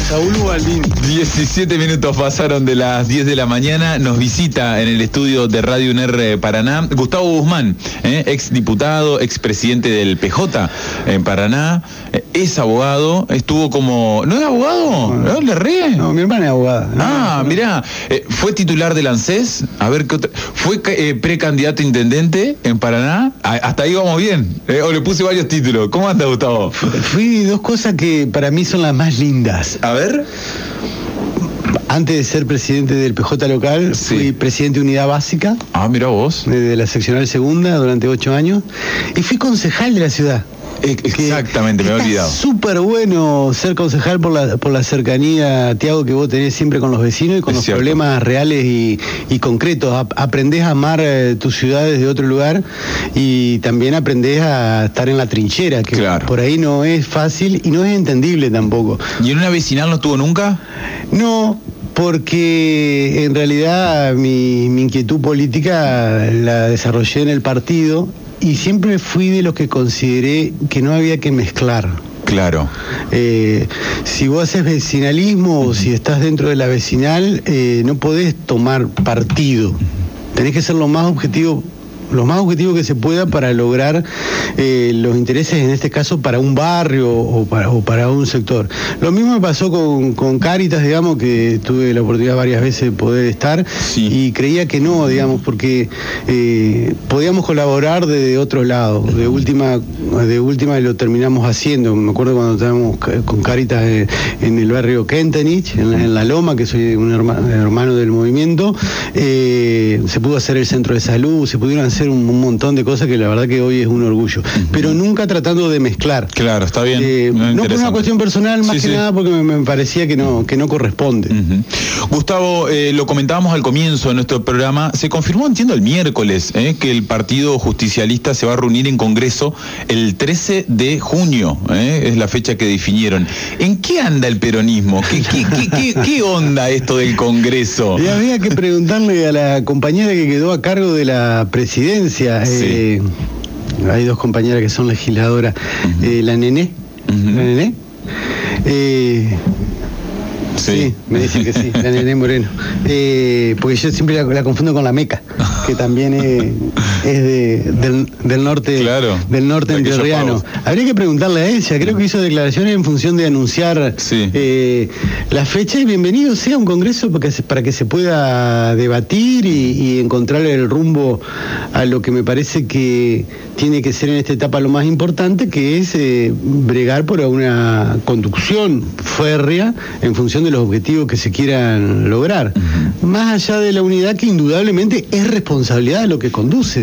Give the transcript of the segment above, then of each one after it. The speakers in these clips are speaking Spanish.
Saúl Ubaldín. 17 minutos pasaron de las 10 de la mañana. Nos visita en el estudio de Radio UNER Paraná Gustavo Guzmán, ex diputado, ex presidente del PJ en Paraná. Es abogado, estuvo como... ¿No es abogado? ¿No? ¿Le ríe? No, mi hermana es abogada. Mirá, fue titular del ANSES, a ver qué otra... Fue precandidato a intendente en Paraná. Hasta ahí vamos bien. O le puse varios títulos. ¿Cómo anda, Gustavo? Fui dos cosas que para mí son las más lindas. A ver. Antes de ser presidente del PJ local, fui presidente de Unidad Básica. Mirá vos. De la seccional segunda durante 8 años. Y fui concejal de la ciudad. Exactamente, me he olvidado. Súper bueno ser concejal por la cercanía, Tiago, que vos tenés siempre con los vecinos y con los problemas reales y concretos. Aprendés a amar tu ciudad desde otro lugar y también aprendés a estar en la trinchera, que por ahí no es fácil y no es entendible tampoco. ¿Y en una vecinal no estuvo nunca? No, porque en realidad mi inquietud política la desarrollé en el partido. Y siempre fui de los que consideré que no había que mezclar. Claro. Si vos haces vecinalismo o si estás dentro de la vecinal, no podés tomar partido. Tenés que ser lo más objetivo que se pueda para lograr los intereses, en este caso, para un barrio o para un sector. Lo mismo me pasó con Cáritas, digamos, que tuve la oportunidad varias veces de poder estar, y creía que no, digamos, porque podíamos colaborar de otro lado. De última lo terminamos haciendo. Me acuerdo cuando estábamos con Cáritas en el barrio Kentenich, en la Loma, que soy un hermano del movimiento, se pudo hacer el centro de salud, se pudieron hacer un montón de cosas que la verdad que hoy es un orgullo, pero nunca tratando de mezclar. Claro, está bien. No por una cuestión personal, más que nada porque me parecía que no corresponde. Gustavo, lo comentábamos al comienzo de nuestro programa, se confirmó, entiendo, el miércoles, que el Partido Justicialista se va a reunir en Congreso el 13 de junio, es la fecha que definieron. ¿En qué anda el peronismo? ¿Qué onda esto del Congreso? Y había que preguntarle a la compañera que quedó a cargo de la presidencia. Hay dos compañeras que son legisladoras. La Nené. ¿La Nené? Sí, me dicen que sí, la Nené Moreno. Porque yo siempre la confundo con la Meca, que también es del norte, del norte entrerriano. Habría que preguntarle a ella, creo que hizo declaraciones en función de anunciar la fecha, y bienvenido sea un congreso para que se pueda debatir y encontrar el rumbo a lo que me parece que tiene que ser en esta etapa lo más importante, que es bregar por una conducción férrea en función de los objetivos que se quieran lograr, más allá de la unidad, que indudablemente es responsabilidad de lo que conduce.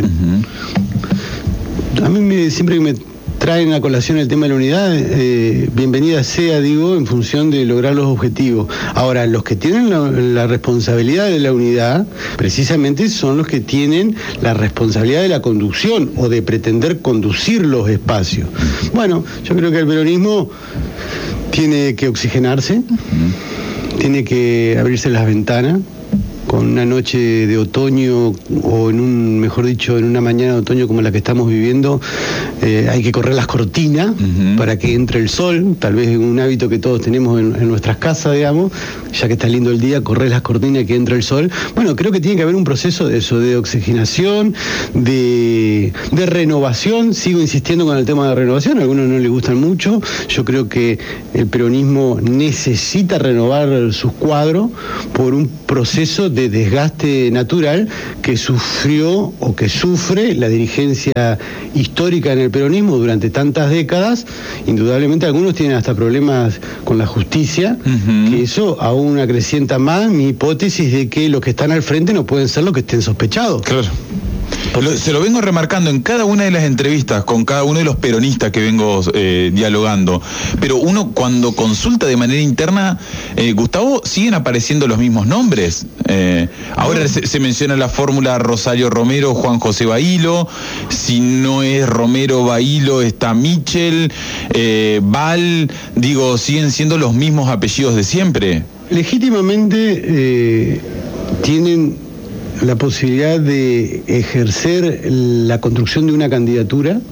A mí siempre que me traen a colación el tema de la unidad, bienvenida sea, digo, en función de lograr los objetivos. Ahora, los que tienen la responsabilidad de la unidad, precisamente son los que tienen la responsabilidad de la conducción o de pretender conducir los espacios. Bueno, yo creo que el peronismo tiene que oxigenarse, tiene que abrirse las ventanas. Con una noche de otoño, o mejor dicho, en una mañana de otoño como la que estamos viviendo, hay que correr las cortinas para que entre el sol, tal vez un hábito que todos tenemos en nuestras casas, digamos, ya que está lindo el día, correr las cortinas y que entre el sol. Bueno, creo que tiene que haber un proceso de eso, de oxigenación, de renovación. Sigo insistiendo con el tema de renovación, a algunos no les gustan mucho. Yo creo que el peronismo necesita renovar sus cuadros por un proceso de desgaste natural que sufrió o que sufre la dirigencia histórica en el peronismo durante tantas décadas. Indudablemente algunos tienen hasta problemas con la justicia, que eso aún acrecienta más mi hipótesis de que los que están al frente no pueden ser los que estén sospechados. Claro. Se lo vengo remarcando en cada una de las entrevistas con cada uno de los peronistas que vengo dialogando, pero uno cuando consulta de manera interna, Gustavo, siguen apareciendo los mismos nombres. Ahora se menciona la fórmula Rosario Romero, Juan José Bailo. Si no es Romero, Bailo, está Michel, Val. Digo, siguen siendo los mismos apellidos de siempre. Legítimamente tienen la posibilidad de ejercer la construcción de una candidatura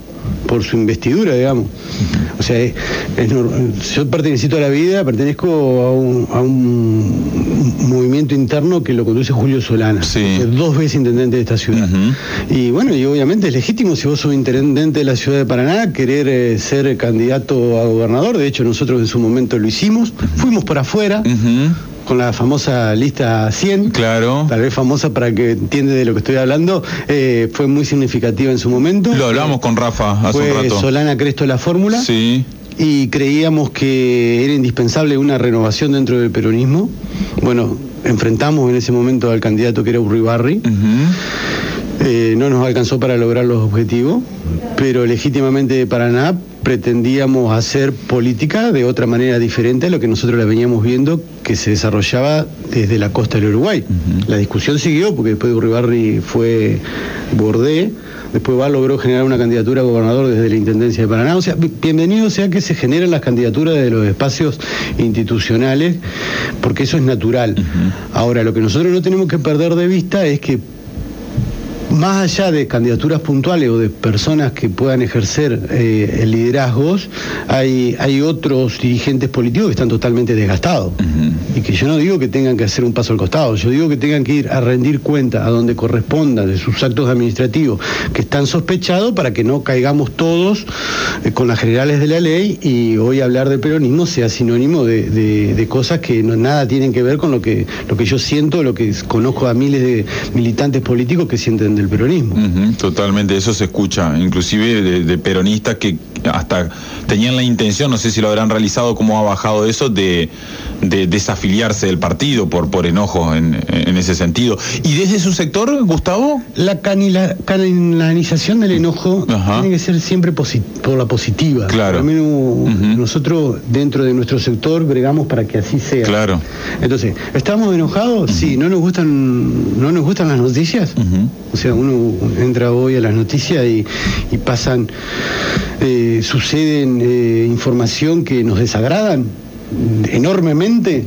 por su investidura, digamos. O sea, yo pertenezco a la vida, pertenezco a un movimiento interno que lo conduce Julio Solana, sí, que es 2 veces intendente de esta ciudad. Y bueno, y obviamente es legítimo, si vos sos intendente de la ciudad de Paraná, querer ser candidato a gobernador. De hecho, nosotros en su momento lo hicimos, fuimos por afuera, con la famosa lista 100, claro, tal vez famosa para que entiende de lo que estoy hablando, fue muy significativa en su momento. Lo hablamos con Rafa hace un rato. Solana Cresto la fórmula. Sí. Y creíamos que era indispensable una renovación dentro del peronismo. Bueno, enfrentamos en ese momento al candidato que era Urribarri. No nos alcanzó para lograr los objetivos, pero legítimamente de Paraná pretendíamos hacer política de otra manera diferente a lo que nosotros la veníamos viendo que se desarrollaba desde la costa del Uruguay. La discusión siguió porque después de Urribarri fue Bordé, después logró generar una candidatura a gobernador desde la Intendencia de Paraná. O sea, bienvenido sea que se generen las candidaturas de los espacios institucionales, porque eso es natural. Ahora, lo que nosotros no tenemos que perder de vista es que más allá de candidaturas puntuales o de personas que puedan ejercer liderazgos, hay otros dirigentes políticos que están totalmente desgastados. Y que yo no digo que tengan que hacer un paso al costado, yo digo que tengan que ir a rendir cuenta a donde corresponda de sus actos administrativos que están sospechados, para que no caigamos todos con las generales de la ley y hoy hablar de peronismo sea sinónimo de cosas que nada tienen que ver con lo que yo siento, lo que conozco a miles de militantes políticos que sienten del peronismo. Totalmente, eso se escucha, inclusive de peronistas que hasta tenían la intención, no sé si lo habrán realizado, cómo ha bajado eso, de desafiliarse del partido por enojo en ese sentido. ¿Y desde su sector, Gustavo? La canalización del enojo tiene que ser siempre por la positiva. Claro. Al menos nosotros dentro de nuestro sector bregamos para que así sea. Claro. Entonces, ¿estamos enojados? Sí. ¿No nos gustan las noticias? O sea, uno entra hoy a las noticias y pasan, suceden información que nos desagradan enormemente.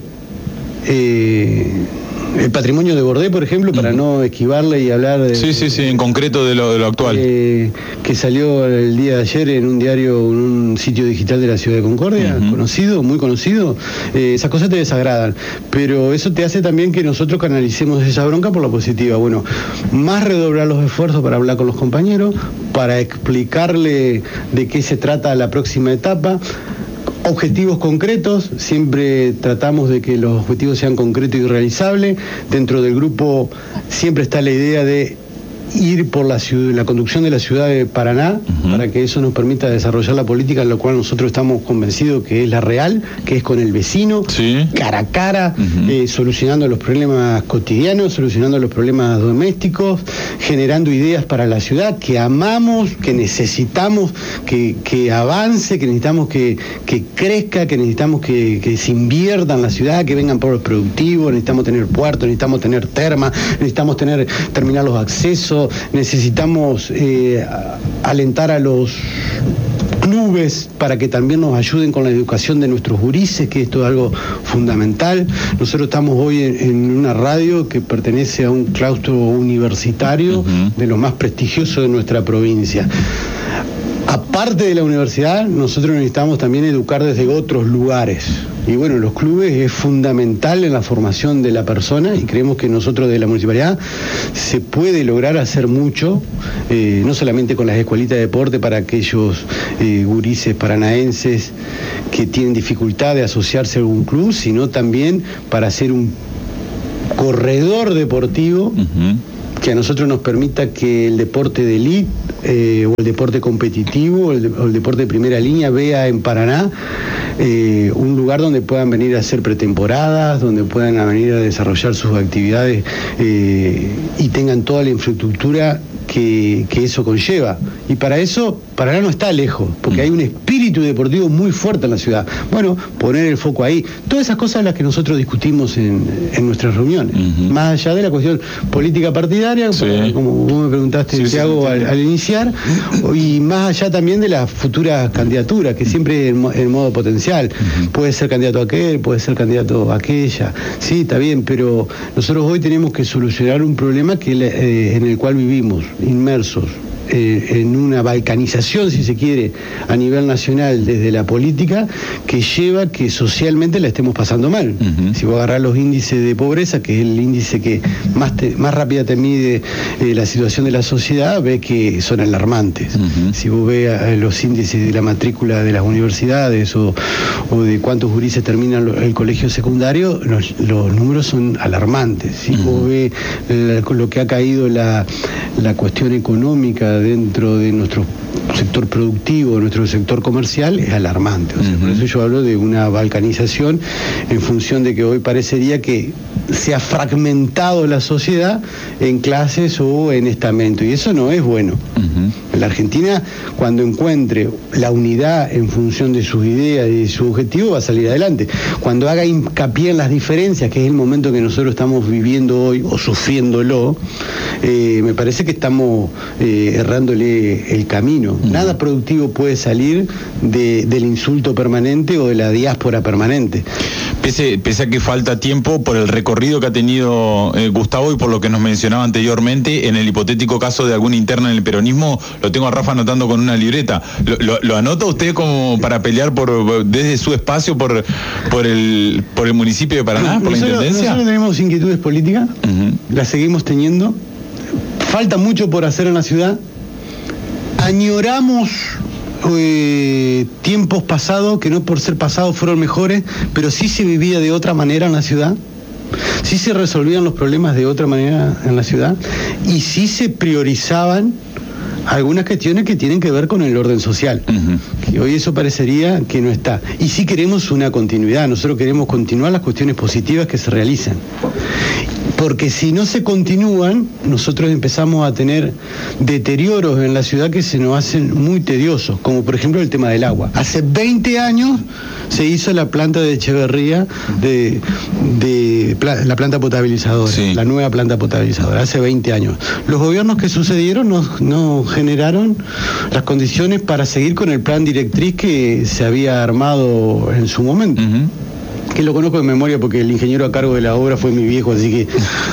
El patrimonio de Bordé, por ejemplo, para no esquivarle y hablar de... Sí, en concreto de lo actual. Que salió el día de ayer en un diario, en un sitio digital de la ciudad de Concordia, conocido, muy conocido. Esas cosas te desagradan, pero eso te hace también que nosotros canalicemos esa bronca por la positiva. Bueno, más redoblar los esfuerzos para hablar con los compañeros, para explicarle de qué se trata la próxima etapa. Objetivos concretos, siempre tratamos de que los objetivos sean concretos y realizables. Dentro del grupo siempre está la idea de ir por la conducción de la ciudad de Paraná, para que eso nos permita desarrollar la política, en la cual nosotros estamos convencidos que es la real, que es con el vecino, cara a cara, solucionando los problemas cotidianos, solucionando los problemas domésticos, generando ideas para la ciudad que amamos, que necesitamos que avance, que necesitamos que crezca, que necesitamos que se invierta en la ciudad, que vengan pueblos productivos, necesitamos tener puertos, necesitamos tener termas, necesitamos terminar los accesos, necesitamos alentar a los clubes para que también nos ayuden con la educación de nuestros gurises, que esto es algo fundamental. Nosotros estamos hoy en una radio que pertenece a un claustro universitario de los más prestigiosos de nuestra provincia. Aparte de la universidad, nosotros necesitamos también educar desde otros lugares. Y bueno, los clubes es fundamental en la formación de la persona y creemos que nosotros de la municipalidad se puede lograr hacer mucho, no solamente con las escuelitas de deporte para aquellos gurises paranaenses que tienen dificultad de asociarse a algún club, sino también para hacer un corredor deportivo que a nosotros nos permita que el deporte de elite o el deporte competitivo o el deporte de primera línea vea en Paraná un lugar donde puedan venir a hacer pretemporadas, donde puedan venir a desarrollar sus actividades y tengan toda la infraestructura que eso conlleva. Y para eso, Paraná no está lejos, porque hay un espíritu deportivo muy fuerte en la ciudad. Bueno, poner el foco ahí. Todas esas cosas las que nosotros discutimos en nuestras reuniones. Más allá de la cuestión política partidaria, como vos me preguntaste, Thiago, al iniciar, y más allá también de las futuras candidaturas, que siempre en modo potencial. Puede ser candidato a aquel, puede ser candidato a aquella. Sí, está bien, pero nosotros hoy tenemos que solucionar un problema en el cual vivimos, inmersos. en una balcanización, si se quiere, a nivel nacional desde la política, que lleva que socialmente la estemos pasando mal. Si vos agarrás los índices de pobreza, que es el índice que más rápida te mide la situación de la sociedad, ves que son alarmantes. Si vos ves los índices de la matrícula de las universidades o de cuántos gurises terminan el colegio secundario, los números son alarmantes. Si vos ves lo que ha caído la cuestión económica dentro de nuestro sector productivo, nuestro sector comercial, es alarmante. O sea, por eso yo hablo de una balcanización en función de que hoy parecería que se ha fragmentado la sociedad en clases o en estamento, y eso no es bueno. La Argentina, cuando encuentre la unidad en función de sus ideas y de su objetivo, va a salir adelante. Cuando haga hincapié en las diferencias, que es el momento que nosotros estamos viviendo hoy o sufriéndolo, me parece que estamos errándole el camino. Nada productivo puede salir del insulto permanente o de la diáspora permanente. Pese a que falta tiempo por el recorrido que ha tenido Gustavo y por lo que nos mencionaba anteriormente, en el hipotético caso de alguna interna en el peronismo, lo tengo a Rafa anotando con una libreta. ¿Lo anota usted como para pelear desde su espacio por el municipio de Paraná, por la intendencia? Nosotros tenemos inquietudes políticas, las seguimos teniendo. Falta mucho por hacer en la ciudad. Añoramos tiempos pasados, que no por ser pasados fueron mejores, pero sí se vivía de otra manera en la ciudad, sí se resolvían los problemas de otra manera en la ciudad, y sí se priorizaban algunas cuestiones que tienen que ver con el orden social, que hoy eso parecería que no está. Y sí queremos una continuidad, nosotros queremos continuar las cuestiones positivas que se realizan. Porque si no se continúan, nosotros empezamos a tener deterioros en la ciudad que se nos hacen muy tediosos, como por ejemplo el tema del agua. Hace 20 años se hizo la planta de Echeverría, la planta potabilizadora, la nueva planta potabilizadora, hace 20 años. Los gobiernos que sucedieron no generaron las condiciones para seguir con el plan directriz que se había armado en su momento. Que lo conozco de memoria porque el ingeniero a cargo de la obra fue mi viejo, así que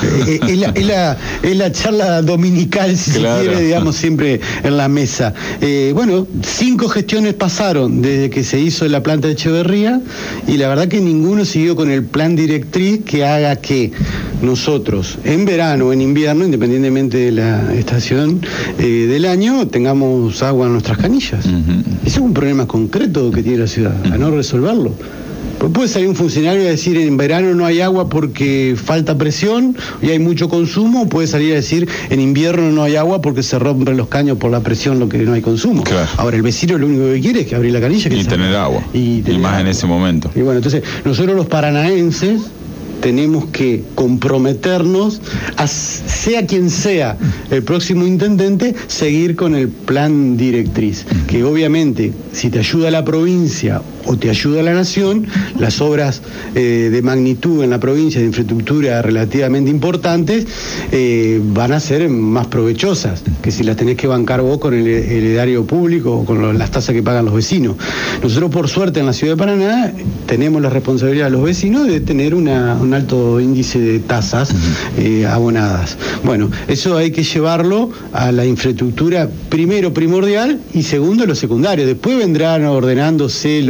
es la charla dominical, si se quiere, digamos, siempre en la mesa. 5 gestiones pasaron desde que se hizo la planta de Echeverría, y la verdad que ninguno siguió con el plan directriz que haga que nosotros, en verano o en invierno, independientemente de la estación del año, tengamos agua en nuestras canillas. Ese es un problema concreto que tiene la ciudad, a no resolverlo. Puede salir un funcionario a decir en verano no hay agua porque falta presión y hay mucho consumo, o puede salir a decir en invierno no hay agua porque se rompen los caños por la presión, lo que no hay consumo. Ahora el vecino lo único que quiere es que abrir la canilla y tener agua. Y más en ese momento. Y bueno, entonces nosotros los paranaenses tenemos que comprometernos a, sea quien sea el próximo intendente, seguir con el plan directriz, que obviamente si te ayuda la provincia o te ayuda la nación, las obras de magnitud en la provincia de infraestructura relativamente importantes van a ser más provechosas que si las tenés que bancar vos con el erario público o con las tasas que pagan los vecinos. Nosotros por suerte en la ciudad de Paraná tenemos la responsabilidad de los vecinos de tener un alto índice de tasas abonadas. Bueno, eso hay que llevarlo a la infraestructura primero primordial y segundo lo secundario. Después vendrán ordenándose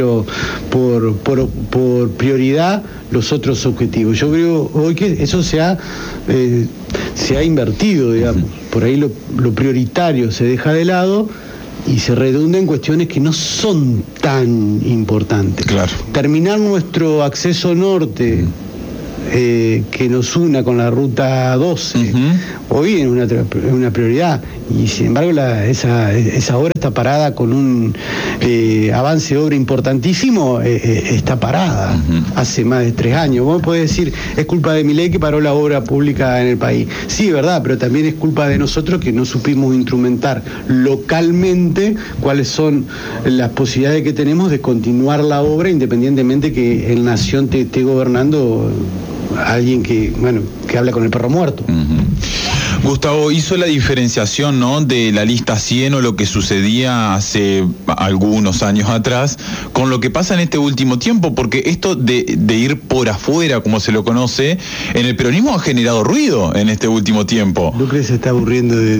por prioridad los otros objetivos. Yo creo hoy que eso se ha invertido, digamos. Por ahí lo prioritario se deja de lado y se redunda en cuestiones que no son tan importantes. Terminar nuestro acceso norte que nos una con la ruta 12 hoy es una prioridad, y sin embargo esa obra está parada con un avance de obra importantísimo, está parada hace más de 3 años. Vos podés decir, es culpa de Milei que paró la obra pública en el país. Sí, verdad, pero también es culpa de nosotros que no supimos instrumentar localmente cuáles son las posibilidades que tenemos de continuar la obra independientemente que en Nación te esté gobernando alguien que habla con el perro muerto. Gustavo, hizo la diferenciación, ¿no?, de la lista 100 o lo que sucedía hace algunos años atrás con lo que pasa en este último tiempo, porque esto de ir por afuera, como se lo conoce, en el peronismo ha generado ruido en este último tiempo. Lucre se está aburriendo de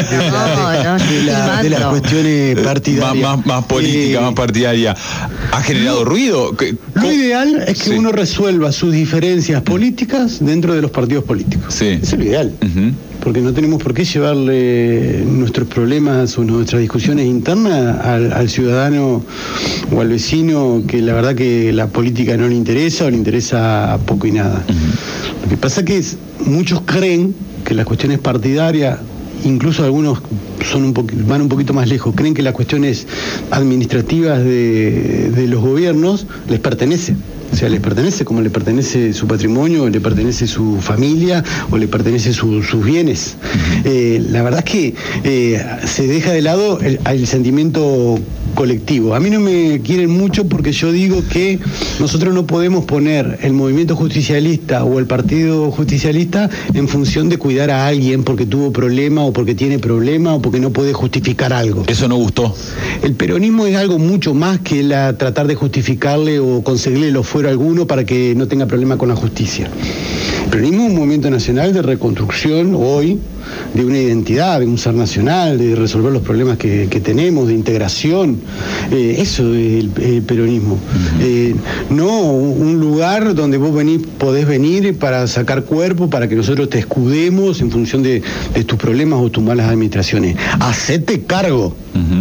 las cuestiones partidarias. Más política, más partidaria. ¿Ha generado ruido? Lo ideal es que uno resuelva sus diferencias políticas dentro de los partidos políticos. Sí. Eso es lo ideal. Porque no tenemos por qué llevarle nuestros problemas o nuestras discusiones internas al ciudadano o al vecino, que la verdad que la política no le interesa o le interesa poco y nada. Lo que pasa es que muchos creen que las cuestiones partidarias, incluso algunos van un poquito más lejos, creen que las cuestiones administrativas de los gobiernos les pertenecen. O sea, les pertenece como le pertenece su patrimonio, o le pertenece su familia, o le pertenece sus bienes. La verdad es que se deja de lado el sentimiento colectivo. A mí no me quieren mucho porque yo digo que nosotros no podemos poner el movimiento justicialista o el partido justicialista en función de cuidar a alguien porque tuvo problema o porque tiene problema o porque no puede justificar algo. Eso no gustó. El peronismo es algo mucho más que tratar de justificarle o conseguirle los fueros a alguno para que no tenga problema con la justicia. El peronismo es un movimiento nacional de reconstrucción hoy, de una identidad, de un ser nacional, de resolver los problemas que tenemos, de integración. Eso es el peronismo. No un lugar donde vos podés venir para sacar cuerpo, para que nosotros te escudemos en función de tus problemas o tus malas administraciones. Hacete cargo.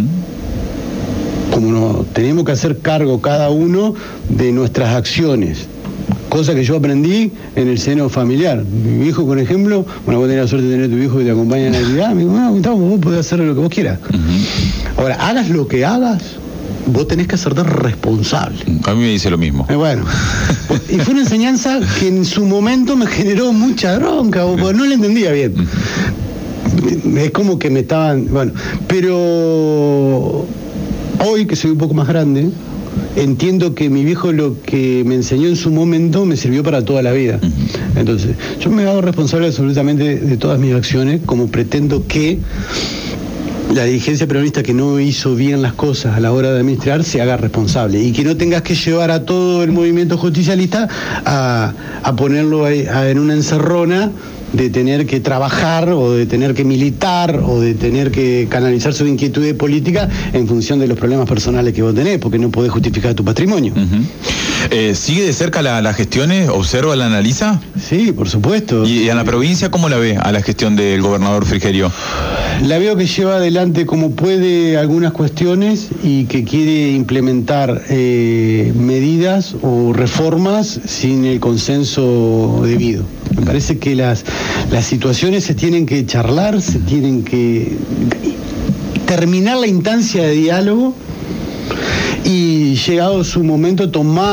Como nos tenemos que hacer cargo cada uno de nuestras acciones. Cosa que yo aprendí en el seno familiar. Mi hijo, por ejemplo, vos tenés la suerte de tener tu hijo que te acompaña en la Navidad, me dijo, Gustavo, vos podés hacer lo que vos quieras. Ahora, hagas lo que hagas, vos tenés que hacerte responsable. A mí me dice lo mismo. Bueno, y fue una enseñanza que en su momento me generó mucha bronca, porque no la entendía bien. Es como que me estaban... Bueno, pero hoy, que soy un poco más grande, entiendo que mi viejo lo que me enseñó en su momento me sirvió para toda la vida. Entonces, yo me hago responsable absolutamente de todas mis acciones, como pretendo que la dirigencia peronista que no hizo bien las cosas a la hora de administrar se haga responsable y que no tengas que llevar a todo el movimiento justicialista a ponerlo en una encerrona de tener que trabajar o de tener que militar o de tener que canalizar su inquietud política en función de los problemas personales que vos tenés, porque no podés justificar tu patrimonio. ¿Sigue de cerca las gestiones? ¿Observa, la analiza? Sí, por supuesto. ¿Y en la provincia cómo la ve a la gestión del gobernador Frigerio? La veo que lleva adelante como puede algunas cuestiones y que quiere implementar medidas o reformas sin el consenso debido. Me parece que las situaciones se tienen que charlar, se tienen que terminar la instancia de diálogo y llegado su momento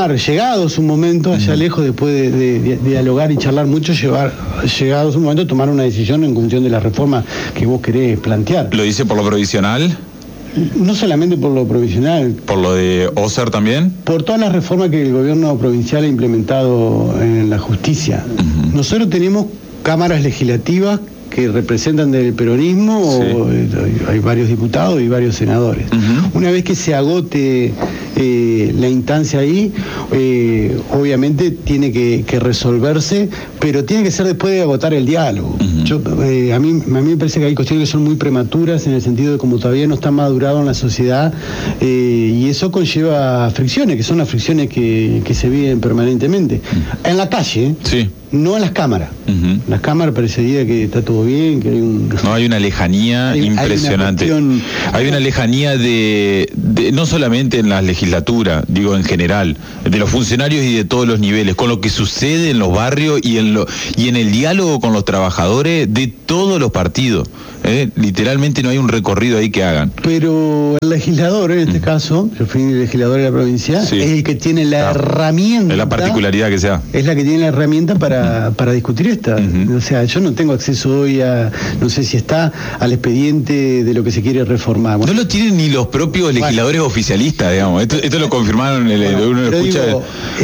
allá lejos, después de dialogar y charlar mucho, llegado su momento tomar una decisión en función de la reforma que vos querés plantear. ¿Lo dice por lo provisional? No solamente por lo provisional. ¿Por lo de Oser también? Por todas las reformas que el gobierno provincial ha implementado en la justicia. Nosotros tenemos cámaras legislativas que representan del peronismo, hay varios diputados y varios senadores. Una vez que se agote la instancia ahí, obviamente tiene que resolverse, pero tiene que ser después de agotar el diálogo. A mí me parece que hay cuestiones que son muy prematuras en el sentido de como todavía no está madurado en la sociedad, y eso conlleva fricciones, que son las fricciones que se viven permanentemente. En la calle, no en las cámaras. En las cámaras parecería que está todo bien, que hay No, hay una lejanía impresionante. Hay una lejanía de no solamente en la legislatura, digo en general, de los funcionarios y de todos los niveles, con lo que sucede en los barrios y en el diálogo con los trabajadores de todos los partidos. Literalmente no hay un recorrido ahí que hagan. Pero el legislador, en este caso, yo fui el legislador de la provincia, es el que tiene la herramienta. Es la particularidad que sea. Es la que tiene la herramienta para discutir esta. O sea, yo no tengo acceso hoy no sé si está, al expediente de lo que se quiere reformar. Bueno, no lo tienen ni los propios legisladores oficialistas, digamos. Esto lo confirmaron, uno escucha. Digo,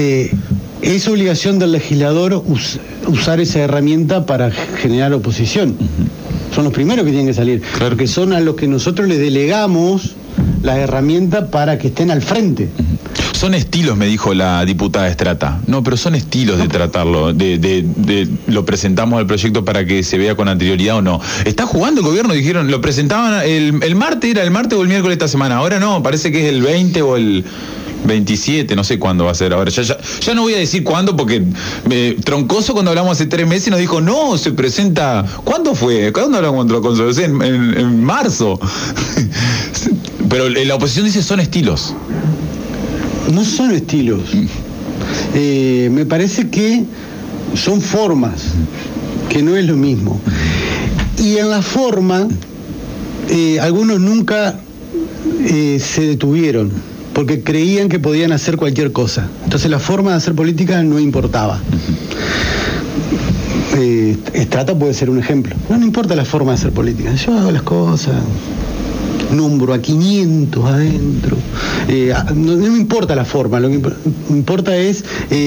es obligación del legislador usar esa herramienta para generar oposición. son los primeros que tienen que salir, Claro. porque son a los que nosotros les delegamos las herramientas para que estén al frente. Son estilos, me dijo la diputada Estrata. No, pero son estilos de tratarlo, lo presentamos al proyecto para que se vea con anterioridad o no. ¿Está jugando el gobierno? Dijeron, lo presentaban el martes, era el martes o el miércoles esta semana. Ahora no, parece que es el 20 o el 27, no sé cuándo va a ser. Ahora ya no voy a decir cuándo, porque Troncoso cuando hablamos hace 3 meses nos dijo, no, se presenta. ¿Cuándo fue? ¿Cuándo hablamos con Troncoso? En marzo. Pero la oposición dice son estilos. No son estilos. Me parece que son formas, que no es lo mismo. Y en la forma, algunos nunca se detuvieron, porque creían que podían hacer cualquier cosa. Entonces la forma de hacer política no importaba. Estrata puede ser un ejemplo. No importa la forma de hacer política. Yo hago las cosas, nombro a 500 adentro. No me importa la forma, lo que importa es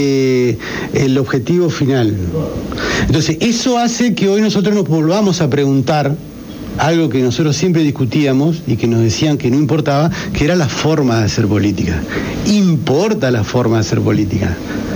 el objetivo final. Entonces, eso hace que hoy nosotros nos volvamos a preguntar algo que nosotros siempre discutíamos y que nos decían que no importaba, que era la forma de hacer política. Importa la forma de hacer política.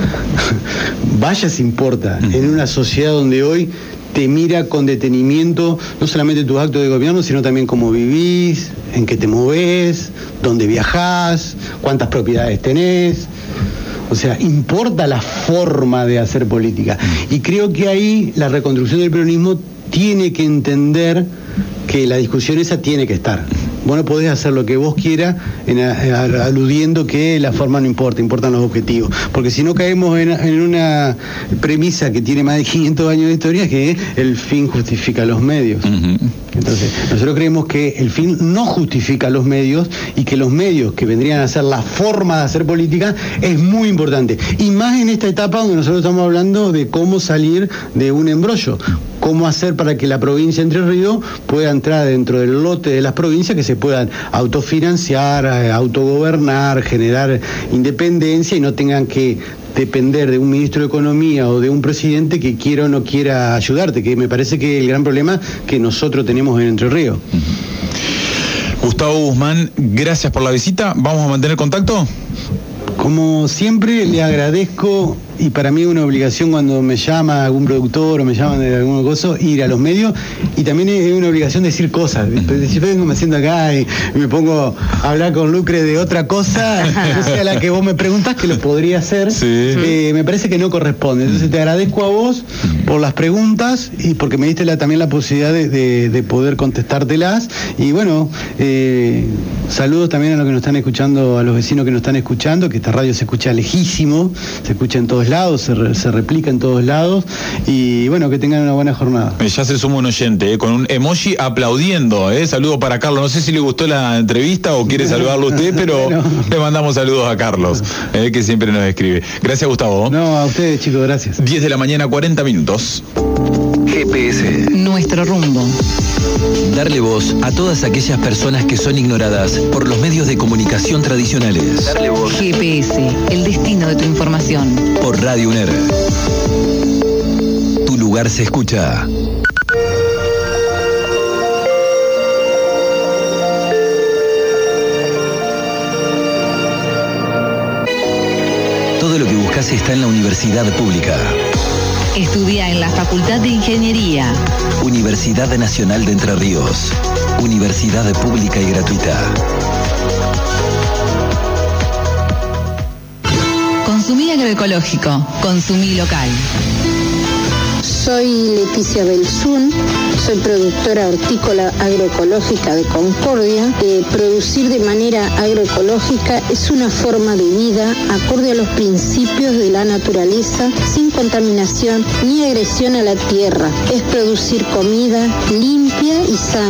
Vaya si importa, en una sociedad donde hoy te mira con detenimiento no solamente tus actos de gobierno, sino también cómo vivís, en qué te movés, dónde viajás, cuántas propiedades tenés. O sea, importa la forma de hacer política. Y creo que ahí la reconstrucción del peronismo tiene que entender que la discusión esa tiene que estar. Vos no podés hacer lo que vos quieras aludiendo que la forma no importa, importan los objetivos. Porque si no caemos en una premisa que tiene más de 500 años de historia, que el fin justifica los medios. Entonces, nosotros creemos que el fin no justifica los medios y que los medios que vendrían a ser la forma de hacer política es muy importante. Y más en esta etapa donde nosotros estamos hablando de cómo salir de un embrollo. Cómo hacer para que la provincia de Entre Ríos pueda entrar dentro del lote de las provincias que se puedan autofinanciar, autogobernar, generar independencia y no tengan que depender de un ministro de Economía o de un presidente que quiera o no quiera ayudarte, que me parece que es el gran problema que nosotros tenemos en Entre Ríos. Gustavo Guzmán, gracias por la visita. ¿Vamos a mantener contacto? Como siempre, le agradezco, y para mí es una obligación cuando me llama algún productor o me llaman de alguna cosa, ir a los medios, y también es una obligación decir cosas. Si yo vengo, me siento acá y me pongo a hablar con Lucre de otra cosa, no sea la que vos me preguntas, que lo podría hacer, sí. Me parece que no corresponde. Entonces te agradezco a vos por las preguntas y porque me diste también la posibilidad de poder contestártelas. Y bueno, saludos también a los que nos están escuchando, a los vecinos que nos están escuchando, que esta radio se escucha lejísimo, se escucha en todos lados, se replica en todos lados, y bueno, que tengan una buena jornada. Ya se suma un oyente, con un emoji aplaudiendo, saludos para Carlos. No sé si le gustó la entrevista o quiere saludarlo usted, pero bueno, le mandamos saludos a Carlos, que siempre nos escribe. Gracias, Gustavo. No, a ustedes, chicos, gracias. 10 de la mañana, 40 minutos. GPS. Nuestro rumbo. Darle voz a todas aquellas personas que son ignoradas por los medios de comunicación tradicionales. Darle voz. GPS, el destino de tu información. Por Radio UNER. Tu lugar se escucha. Todo lo que buscas está en la universidad pública. Estudia en la Facultad de Ingeniería. Universidad Nacional de Entre Ríos. Universidad pública y gratuita. Consumí agroecológico. Consumí local. Soy Leticia Belzún, soy productora hortícola agroecológica de Concordia. Producir de manera agroecológica es una forma de vida acorde a los principios de la naturaleza, sin contaminación ni agresión a la tierra. Es producir comida limpia y sana.